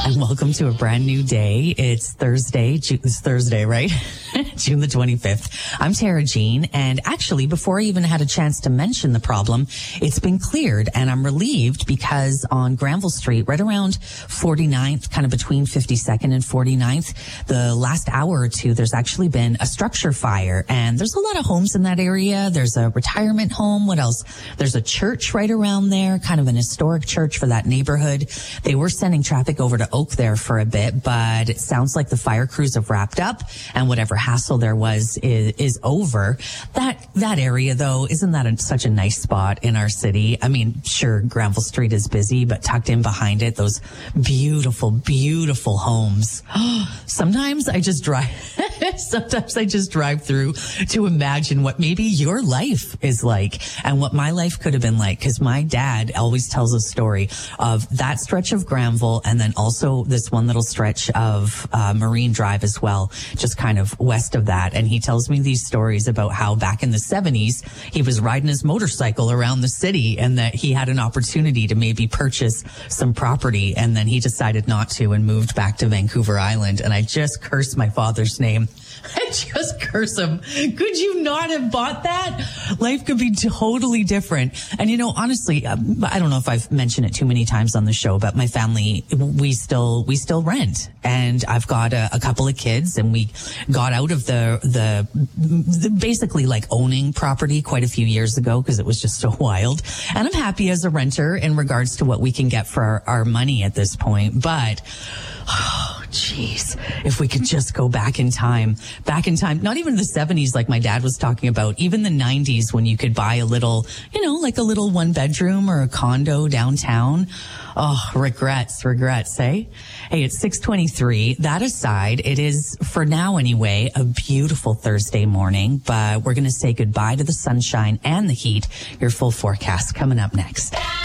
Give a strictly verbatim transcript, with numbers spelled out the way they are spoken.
and welcome to a brand new day. It's Thursday. Ju- It's Thursday, right? June the twenty-fifth. I'm Tara Jean, and actually, before I even had a chance to mention the problem, it's been cleared, and I'm relieved because on Granville Street, right around forty-ninth, kind of between fifty-second and forty-ninth, the last hour or two, there's actually been a structure fire, and there's a lot of homes in that area. There's a retirement home. What else? There's a church right around there, kind of an historic church for that neighborhood. They were sending traffic over to Oak there for a bit, but it sounds like the fire crews have wrapped up and whatever hassle there was is, is over. That, that area though, isn't that a, such a nice spot in our city? I mean, sure, Granville Street is busy, but tucked in behind it, those beautiful, beautiful homes. Sometimes I just drive, sometimes I just drive through to imagine what maybe your life is like and what my life could have been like. Cause my dad always tells a story of that stretch of Granville and then also this one little stretch of uh, Marine Drive as well, just kind of west of that. And he tells me these stories about how back in the seventies, he was riding his motorcycle around the city and that he had an opportunity to maybe purchase some property. And then he decided not to and moved back to Vancouver Island. And I just cursed my father's name. I just curse him. Could you not have bought that? Life could be totally different. And, you know, honestly, um, I don't know if I've mentioned it too many times on the show, but my family, we still, we still rent. And I've got a, a couple of kids and we got out of the, the, the basically like owning property quite a few years ago because it was just so wild. And I'm happy as a renter in regards to what we can get for our, our money at this point. But, oh, jeez, if we could just go back in time, back in time, not even the seventies like my dad was talking about, even the nineties when you could buy a little, you know, like a little one bedroom or a condo downtown. Oh, regrets, regrets, eh? Hey, it's six twenty-three. That aside, it is, for now anyway, a beautiful Thursday morning, but we're going to say goodbye to the sunshine and the heat. Your full forecast coming up next.